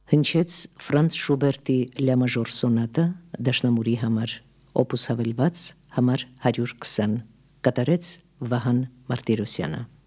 Հնչեց Ֆրանց Շուբերտի Լա մաժոր սոնատը դաշնամուրի համար, օպուս հավելված, համար 120, կատարեց Վահան Մարտիրոսյանը։